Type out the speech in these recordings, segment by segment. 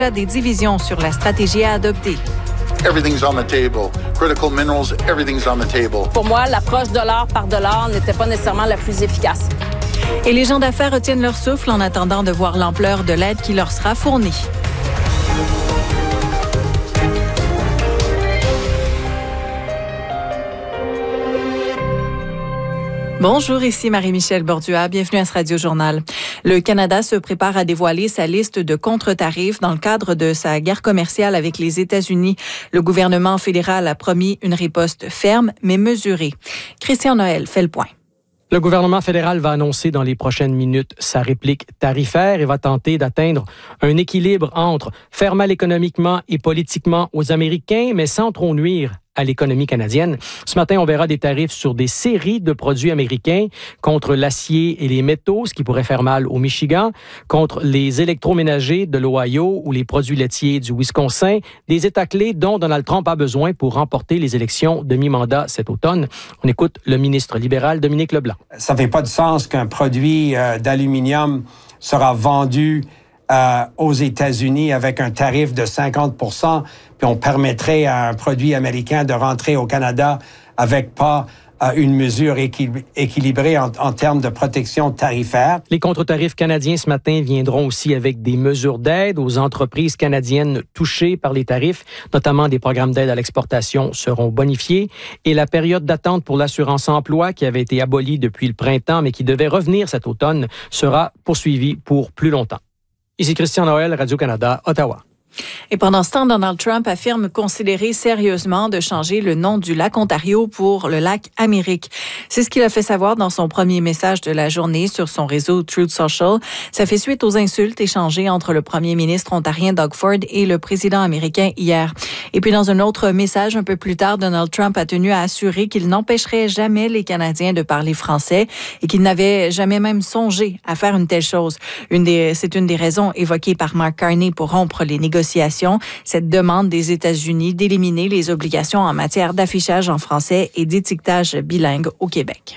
des divisions sur la stratégie à adopter. Everything's on the table. Critical minerals, everything's on the table. Pour moi, l'approche dollar par dollar n'était pas nécessairement la plus efficace. Et les gens d'affaires retiennent leur souffle en attendant de voir l'ampleur de l'aide qui leur sera fournie. Bonjour, ici Marie-Michel Bordua. Bienvenue à ce Radio Journal. Le Canada se prépare à dévoiler sa liste de contre-tarifs dans le cadre de sa guerre commerciale avec les États-Unis. Le gouvernement fédéral a promis une riposte ferme mais mesurée. Christian Noël fait le point. Le gouvernement fédéral va annoncer dans les prochaines minutes sa réplique tarifaire et va tenter d'atteindre un équilibre entre faire mal économiquement et politiquement aux Américains, mais sans trop nuire à l'économie canadienne. Ce matin, on verra des tarifs sur des séries de produits américains contre l'acier et les métaux, ce qui pourrait faire mal au Michigan, contre les électroménagers de l'Ohio ou les produits laitiers du Wisconsin, des États clés dont Donald Trump a besoin pour remporter les élections de mi-mandat cet automne. On écoute le ministre libéral Dominique Leblanc. Ça ne fait pas de sens qu'un produit d'aluminium sera vendu aux États-Unis avec un tarif de 50 %, puis on permettrait à un produit américain de rentrer au Canada avec pas une mesure équilibrée en termes de protection tarifaire. Les contre-tarifs canadiens ce matin viendront aussi avec des mesures d'aide aux entreprises canadiennes touchées par les tarifs, notamment des programmes d'aide à l'exportation seront bonifiés et la période d'attente pour l'assurance emploi qui avait été abolie depuis le printemps mais qui devait revenir cet automne sera poursuivie pour plus longtemps. Ici Christian Noël, Radio-Canada, Ottawa. Et pendant ce temps, Donald Trump affirme considérer sérieusement de changer le nom du lac Ontario pour le lac Amérique. C'est ce qu'il a fait savoir dans son premier message de la journée sur son réseau Truth Social. Ça fait suite aux insultes échangées entre le premier ministre ontarien Doug Ford et le président américain hier. Et puis dans un autre message un peu plus tard, Donald Trump a tenu à assurer qu'il n'empêcherait jamais les Canadiens de parler français et qu'il n'avait jamais même songé à faire une telle chose. C'est une des raisons évoquées par Mark Carney pour rompre les négociations. Cette demande des États-Unis d'éliminer les obligations en matière d'affichage en français et d'étiquetage bilingue au Québec.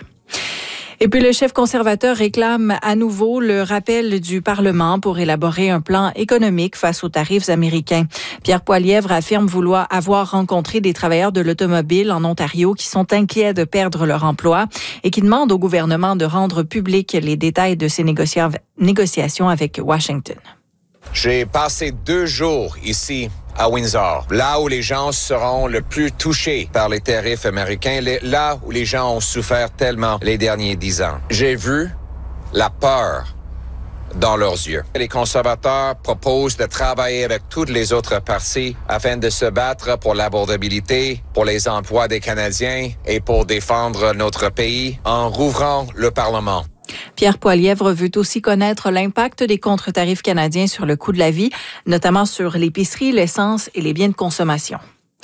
Et puis le chef conservateur réclame à nouveau le rappel du Parlement pour élaborer un plan économique face aux tarifs américains. Pierre Poilievre affirme vouloir avoir rencontré des travailleurs de l'automobile en Ontario qui sont inquiets de perdre leur emploi et qui demandent au gouvernement de rendre publics les détails de ces négociations avec Washington. J'ai passé 2 jours ici à Windsor, là où les gens seront le plus touchés par les tarifs américains, là où les gens ont souffert tellement les derniers 10 ans. J'ai vu la peur dans leurs yeux. Les conservateurs proposent de travailler avec toutes les autres partis afin de se battre pour l'abordabilité, pour les emplois des Canadiens et pour défendre notre pays en rouvrant le Parlement. Pierre Poilievre veut aussi connaître l'impact des contre-tarifs canadiens sur le coût de la vie, notamment sur l'épicerie, l'essence et les biens de consommation.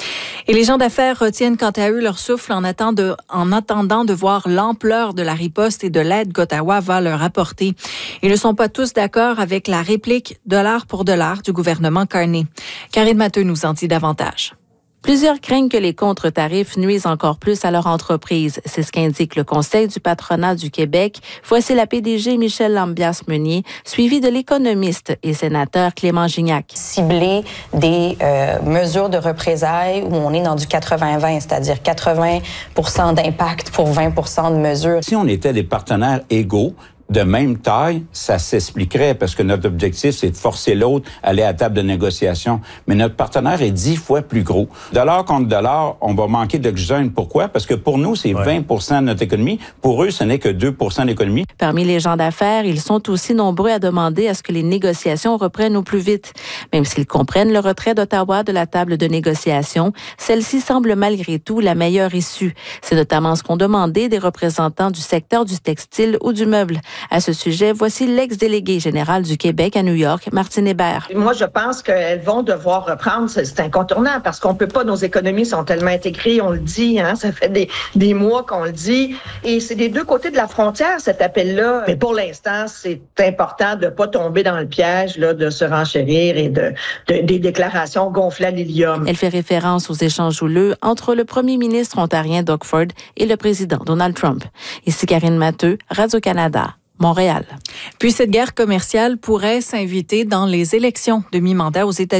Et les gens d'affaires retiennent quant à eux leur souffle en attendant de voir l'ampleur de la riposte et de l'aide qu'Ottawa va leur apporter. Ils ne sont pas tous d'accord avec la réplique dollar pour dollar du gouvernement Carney. Karine Matteux nous en dit davantage. Plusieurs craignent que les contre-tarifs nuisent encore plus à leur entreprise. C'est ce qu'indique le Conseil du patronat du Québec. Voici la PDG Michèle Lambias-Meunier, suivie de l'économiste et sénateur Clément Gignac. Cibler des mesures de représailles où on est dans du 80-20, c'est-à-dire 80 % d'impact pour 20 % de mesures. Si on était des partenaires égaux, de même taille, ça s'expliquerait parce que notre objectif, c'est de forcer l'autre à aller à la table de négociation. Mais notre partenaire est 10 fois plus gros. Dollar contre dollar, on va manquer d'oxygène. Pourquoi? Parce que pour nous, c'est 20 % de notre économie. Pour eux, ce n'est que 2 % de l'économie. Parmi les gens d'affaires, ils sont aussi nombreux à demander à ce que les négociations reprennent au plus vite. Même s'ils comprennent le retrait d'Ottawa de la table de négociation, celle-ci semble malgré tout la meilleure issue. C'est notamment ce qu'ont demandé des représentants du secteur du textile ou du meuble. À ce sujet, voici l'ex-délégué général du Québec à New York, Martine Hébert. Moi, je pense qu'elles vont devoir reprendre. C'est incontournable parce qu'on peut pas, nos économies sont tellement intégrées, on le dit, ça fait des mois qu'on le dit. Et c'est des deux côtés de la frontière, cet appel-là. Mais pour l'instant, c'est important de pas tomber dans le piège là, de se renchérir et des déclarations gonflées à l'hélium. Elle fait référence aux échanges houleux entre le premier ministre ontarien Doug Ford et le président Donald Trump. Ici Karine Matteux, Radio-Canada. Montréal. Puis cette guerre commerciale pourrait s'inviter dans les élections de mi-mandat aux États-Unis.